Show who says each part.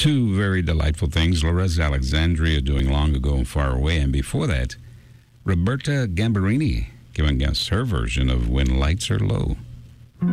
Speaker 1: Two very delightful things. Lorenz Alexandria doing Long Ago and Far Away. And before that, Roberta Gambarini giving us her version of When Lights Are Low.